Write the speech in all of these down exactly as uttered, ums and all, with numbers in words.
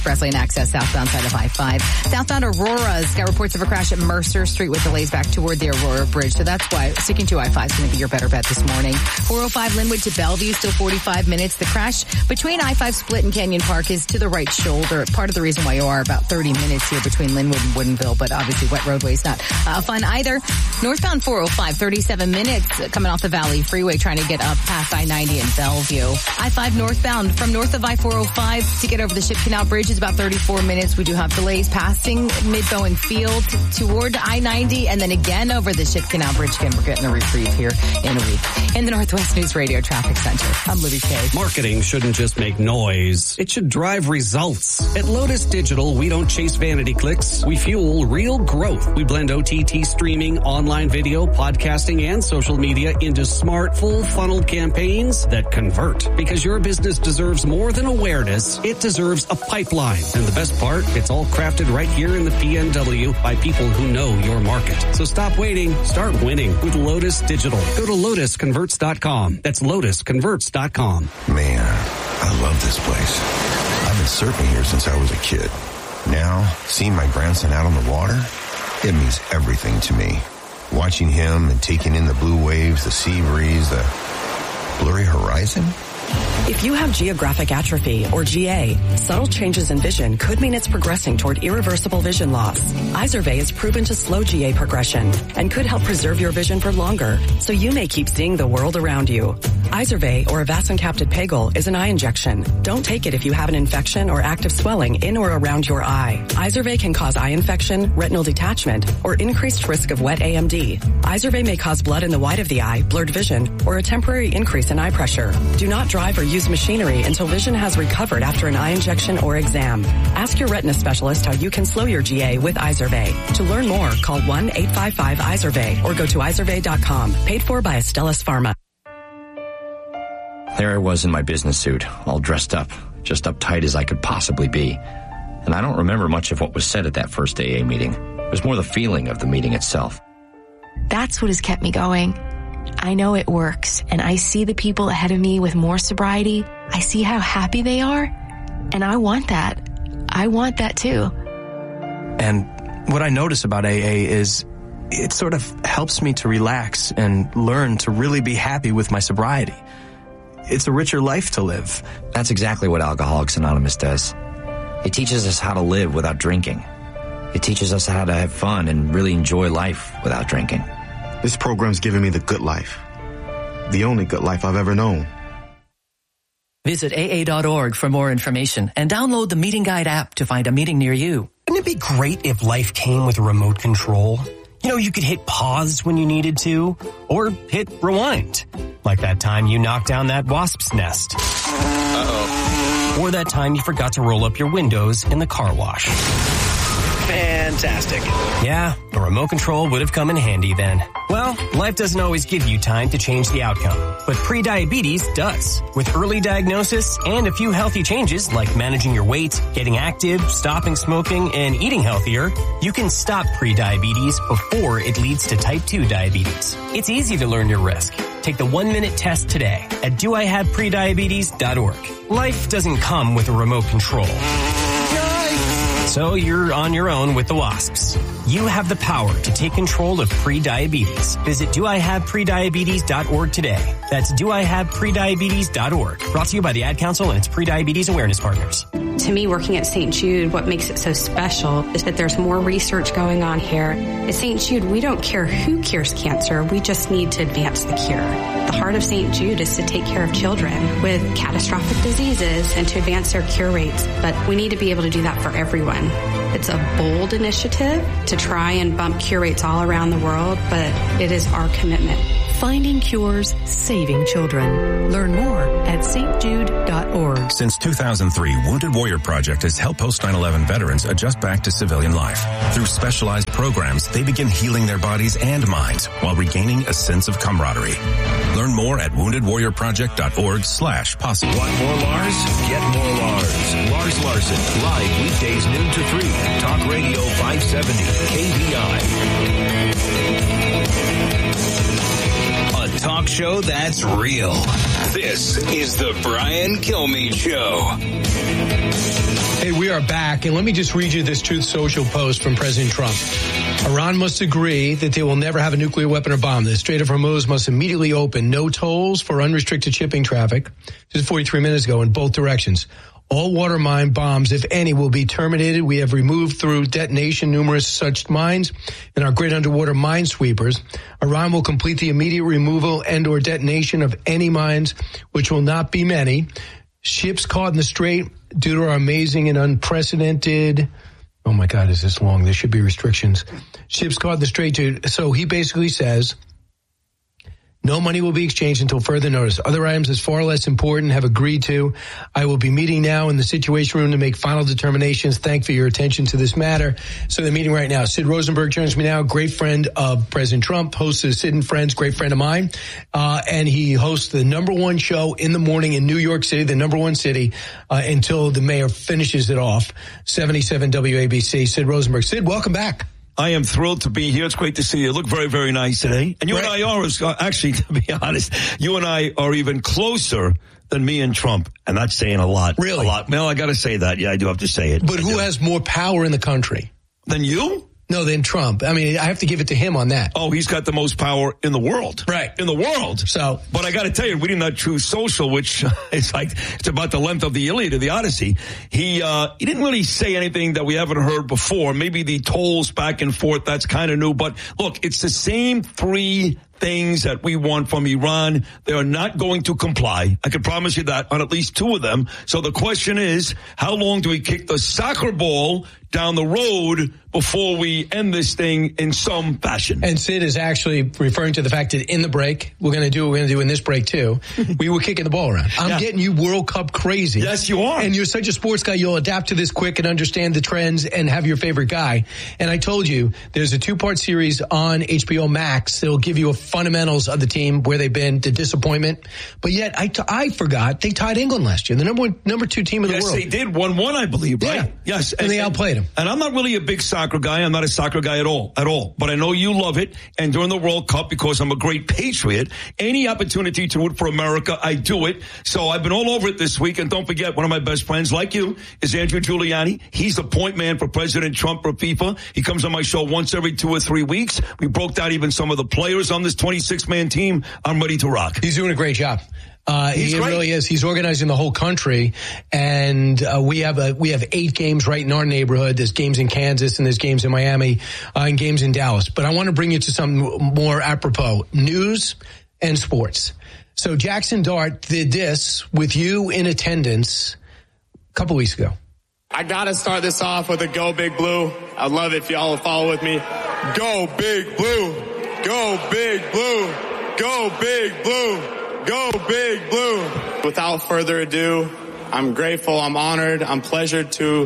Express lane access southbound side of I five. Southbound Aurora's got reports of a crash at Mercer Street with delays back toward the Aurora Bridge. So that's why sticking to I five is going to be your better bet this morning. four oh five Linwood to Bellevue, still forty-five minutes. The crash between I five Split and Canyon Park is to the right shoulder. Part of the reason why you are about thirty minutes here between Linwood and Woodinville, but obviously wet roadways not uh, fun either. Northbound four oh five, thirty-seven minutes coming off the Valley Freeway trying to get up past I ninety in Bellevue. I five northbound from north of I four oh five to get over the Ship Canal Bridge is about thirty-four minutes. We do have delays passing Mid-Boeing Field toward I ninety and then again over the Ship Canal Bridge. Again, we're getting a reprieve here in a week. In the Northwest News Radio Traffic Center, I'm Libby Kay. Marketing shouldn't just make noise. It should drive results. At Lotus Digital, we don't chase vanity clicks. We fuel real growth. We blend O T T streaming, online video, podcasting, and social media into smart, full funnel campaigns that convert. Because your business deserves more than awareness. It deserves a pipeline. And the best part, it's all crafted right here in the P N W by people who know your market. So stop waiting. Start winning with Lotus Digital. Go to lotus converts dot com. That's lotus converts dot com. Man, I love this place. I've been surfing here since I was a kid. Now, seeing my grandson out on the water, it means everything to me. Watching him and taking in the blue waves, the sea breeze, the blurry horizon. If you have geographic atrophy, or G A, subtle changes in vision could mean it's progressing toward irreversible vision loss. Izervay is proven to slow G A progression and could help preserve your vision for longer, so you may keep seeing the world around you. Izervay, or avacincaptad pegol, is an eye injection. Don't take it if you have an infection or active swelling in or around your eye. Izervay can cause eye infection, retinal detachment, or increased risk of wet A M D. Izervay may cause blood in the white of the eye, blurred vision, or a temporary increase in eye pressure. Do not drive or use machinery until vision has recovered after an eye injection or exam. Ask your retina specialist how you can slow your G A with Izervay. To learn more, call one eight five five Izervay or go to izervay dot com. Paid for by Astellas Pharma. There I was in my business suit, all dressed up, just uptight as I could possibly be. And I don't remember much of what was said at that first A A meeting. It was more the feeling of the meeting itself. That's what has kept me going. I know it works, and I see the people ahead of me with more sobriety. I see how happy they are, and I want that. I want that too. And what I notice about A A is it sort of helps me to relax and learn to really be happy with my sobriety. It's a richer life to live. That's exactly what Alcoholics Anonymous does. It teaches us how to live without drinking. It teaches us how to have fun and really enjoy life without drinking. This program's given me the good life. The only good life I've ever known. Visit A A dot org for more information and download the Meeting Guide app to find a meeting near you. Wouldn't it be great if life came with a remote control? You know, you could hit pause when you needed to, or hit rewind. Like that time you knocked down that wasp's nest. Uh-oh. Or that time you forgot to roll up your windows in the car wash. Fantastic. Yeah, a remote control would have come in handy then. Well, life doesn't always give you time to change the outcome, but prediabetes does. With early diagnosis and a few healthy changes like managing your weight, getting active, stopping smoking, and eating healthier, you can stop prediabetes before it leads to type two diabetes. It's easy to learn your risk. Take the one-minute test today at do I have prediabetes dot org. Life doesn't come with a remote control. So you're on your own with the wasps. You have the power to take control of prediabetes. Visit do I have prediabetes dot org today. That's do I have prediabetes dot org. Brought to you by the Ad Council and its Prediabetes Awareness Partners. To me, working at Saint Jude, what makes it so special is that there's more research going on here. At Saint Jude, we don't care who cures cancer. We just need to advance the cure. The heart of Saint Jude is to take care of children with catastrophic diseases and to advance their cure rates. But we need to be able to do that for everyone. It's a bold initiative to try and bump cure rates all around the world, but it is our commitment. Finding cures, saving children. Learn more at S T Jude dot org. Since two thousand three, Wounded Warrior Project has helped post nine eleven veterans adjust back to civilian life. Through specialized programs, they begin healing their bodies and minds while regaining a sense of camaraderie. Learn more at wounded warrior project dot org slash posse. Want more Lars? Get more Lars. Lars Larson, live weekdays noon to three. Talk Radio five seventy K V I. A talk show that's real. This is the Brian Kilmeade Show. Hey, we are back, and let me just read you this Truth Social post from President Trump. Iran must agree that they will never have a nuclear weapon or bomb. The Strait of Hormuz must immediately open. No tolls for unrestricted shipping traffic. Just forty-three minutes ago in both directions. All water mine bombs, if any, will be terminated. We have removed through detonation numerous such mines in our great underwater mine sweepers. Iran will complete the immediate removal and or detonation of any mines, which will not be many. Ships caught in the strait due to our amazing and unprecedented... Oh, my God, is this long? There should be restrictions. Ships caught in the strait. To, so he basically says... No money will be exchanged until further notice. Other items as far less important have agreed to. I will be meeting now in the Situation Room to make final determinations. Thank for your attention to this matter. So they're meeting right now. Sid Rosenberg joins me now, great friend of President Trump, hosts of Sid and Friends, great friend of mine. Uh, and he hosts the number one show in the morning in New York City, the number one city, uh, until the mayor finishes it off. seventy-seven W A B C, Sid Rosenberg. Sid, welcome back. I am thrilled to be here. It's great to see you. You look very, very nice today. And you right. and I are, as, uh, actually, to be honest, you and I are even closer than me and Trump. And that's saying a lot. Really? A lot. Well, I got to say that. Yeah, I do have to say it. But I who do. has more power in the country? Than you? No, than Trump. I mean, I have to give it to him on that. Oh, he's got the most power in the world. Right. In the world. So, but I got to tell you, reading that Truth Social, which is like, it's about the length of the Iliad or the Odyssey. He, uh, he didn't really say anything that we haven't heard before. Maybe the tolls back and forth, that's kind of new. But look, it's the same three things that we want from Iran. They are not going to comply. I can promise you that on at least two of them. So the question is, how long do we kick the soccer ball down the road before we end this thing in some fashion? And Sid is actually referring to the fact that in the break, we're going to do what we're going to do in this break too. We were kicking the ball around. I'm yeah. getting you World Cup crazy. Yes, you are. And you're such a sports guy. You'll adapt to this quick and understand the trends and have your favorite guy. And I told you there's a two-part series on H B O Max that'll give you a fundamentals of the team, where they've been, the disappointment. But yet I, t- I forgot they tied England last year, the number one, number two team in yes, the world. Yes, they did. one one, I believe, right? Yeah. Yes. And, and they outplayed them. And I'm not really a big soccer guy. I'm not a soccer guy at all, at all. But I know you love it. And during the World Cup, because I'm a great patriot, any opportunity to root for America, I do it. So I've been all over it this week. And don't forget, one of my best friends, like you, is Andrew Giuliani. He's the point man for President Trump for FIFA. He comes on my show once every two or three weeks. We broke down even some of the players on this twenty-six man team. I'm ready to rock. He's doing a great job. Uh, He's he great. really is. He's organizing the whole country, and uh, we have a we have eight games right in our neighborhood. There's games in Kansas, and there's games in Miami, uh, and games in Dallas. But I want to bring you to something more apropos: news and sports. So Jackson Dart did this with you in attendance a couple weeks ago. I gotta start this off with a Go Big Blue. I'd love it if y'all would follow with me. Go Big Blue. Go Big Blue. Go Big Blue. Go Big Blue. Without further ado, I'm grateful, I'm honored, I'm pleasured to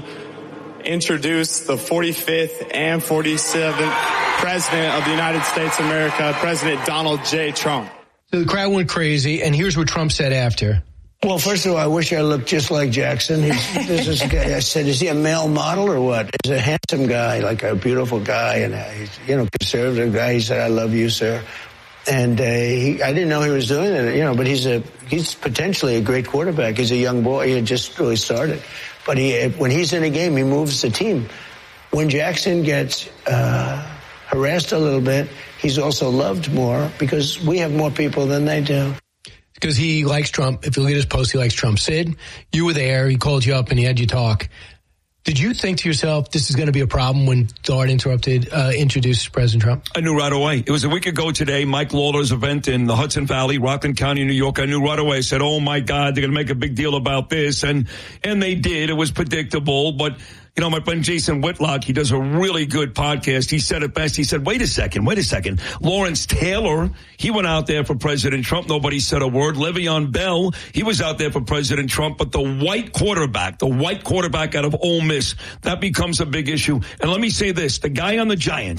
introduce the forty-fifth and forty-seventh President of the United States of America, President Donald J. Trump. So the crowd went crazy, and here's what Trump said after. Well, first of all, I wish I looked just like Jackson. He's, this is a guy, I said, is he a male model or what? He's a handsome guy, like a beautiful guy, and he's, you know, conservative guy. He said, I love you, sir. And uh, he, I didn't know he was doing it, you know, but he's a he's potentially a great quarterback. He's a young boy. He had just really started. But he, when he's in a game, he moves the team. When Jackson gets uh, harassed a little bit, he's also loved more because we have more people than they do. Because he likes Trump. If you look at his post, he likes Trump. Sid, you were there. He called you up and he had you talk. Did you think to yourself, this is going to be a problem when Dart interrupted, uh, introduced President Trump? I knew right away. It was a week ago today, Mike Lawler's event in the Hudson Valley, Rockland County, New York. I knew right away. I said, oh my God, they're going to make a big deal about this. And, and they did. It was predictable. But, you know, my friend Jason Whitlock, he does a really good podcast. He said it best. He said, wait a second, wait a second. Lawrence Taylor, he went out there for President Trump. Nobody said a word. Le'Veon Bell, he was out there for President Trump. But the white quarterback, the white quarterback out of Ole Miss, that becomes a big issue. And let me say this, the guy on the Giants,